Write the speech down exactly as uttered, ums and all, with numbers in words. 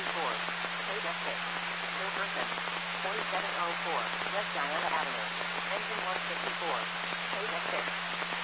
fifty-four. K six. Per person. forty-seven oh four. West Diana Avenue.